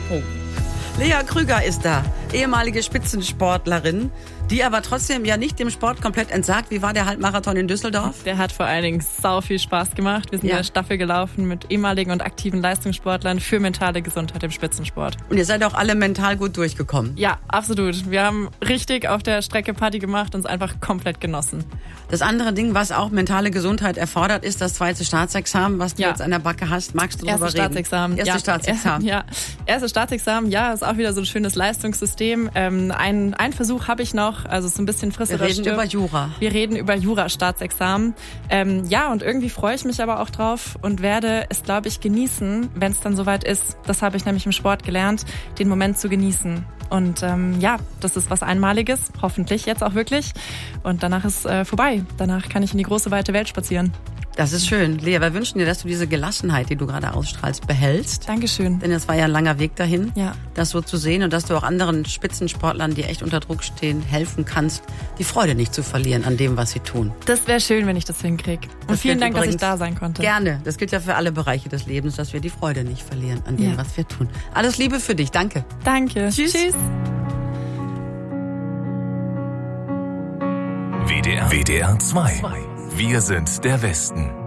Oh. Lea Krüger ist da, ehemalige Spitzensportlerin, die aber trotzdem ja nicht dem Sport komplett entsagt. Wie war der Halbmarathon in Düsseldorf? Der hat vor allen Dingen sau viel Spaß gemacht. Wir sind in der Staffel gelaufen mit ehemaligen und aktiven Leistungssportlern für mentale Gesundheit im Spitzensport. Und ihr seid auch alle mental gut durchgekommen? Ja, absolut. Wir haben richtig auf der Strecke Party gemacht und es einfach komplett genossen. Das andere Ding, was auch mentale Gesundheit erfordert, ist das zweite Staatsexamen, was du jetzt an der Backe hast. Magst du darüber reden? Staatsexamen. Erstes Staatsexamen. Ja, erstes Staatsexamen. Ja, ist auch wieder so ein schönes Leistungssystem. Ein Versuch habe ich noch. Also es ist ein bisschen frisserer Wir reden über Jura. Wir reden über Jura-Staatsexamen. Ja, und irgendwie freue ich mich aber auch drauf und werde es, glaube ich, genießen, wenn es dann soweit ist. Das habe ich nämlich im Sport gelernt, den Moment zu genießen. Und ja, das ist was Einmaliges, hoffentlich jetzt auch wirklich. Und danach ist vorbei. Danach kann ich in die große, weite Welt spazieren. Das ist schön. Lea, wir wünschen dir, dass du diese Gelassenheit, die du gerade ausstrahlst, behältst. Dankeschön. Denn es war ja ein langer Weg dahin, ja, das so zu sehen und dass du auch anderen Spitzensportlern, die echt unter Druck stehen, helfen kannst, die Freude nicht zu verlieren an dem, was sie tun. Das wäre schön, wenn ich das hinkriege. Und vielen Dank, dass ich da sein konnte. Gerne. Das gilt ja für alle Bereiche des Lebens, dass wir die Freude nicht verlieren an dem, was wir tun. Alles Liebe für dich. Danke. Danke. Tschüss. Tschüss. WDR 2. Wir sind der Westen.